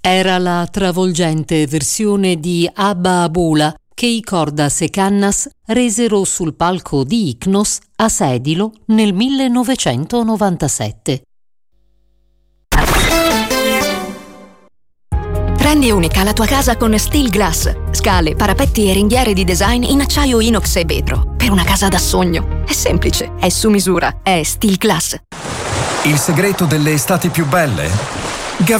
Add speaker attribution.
Speaker 1: Era la travolgente versione di Abba Abula che i Cordas e Cannas resero sul palco di Ichnos a Sedilo nel 1997.
Speaker 2: Rendi unica la tua casa con Steel Glass. Scale, parapetti e ringhiere di design in acciaio inox e vetro. Per una casa da sogno. È semplice, è su misura, è Steel Glass.
Speaker 3: Il segreto delle estati più belle?